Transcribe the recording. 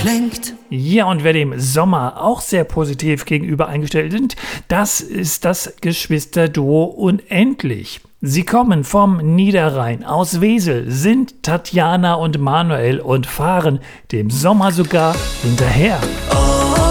klingt. Ja, und wer dem Sommer auch sehr positiv gegenüber eingestellt sind, das ist das Geschwisterduo Unendlich. Sie kommen vom Niederrhein aus Wesel, sind Tatjana und Manuel und fahren dem Sommer sogar hinterher.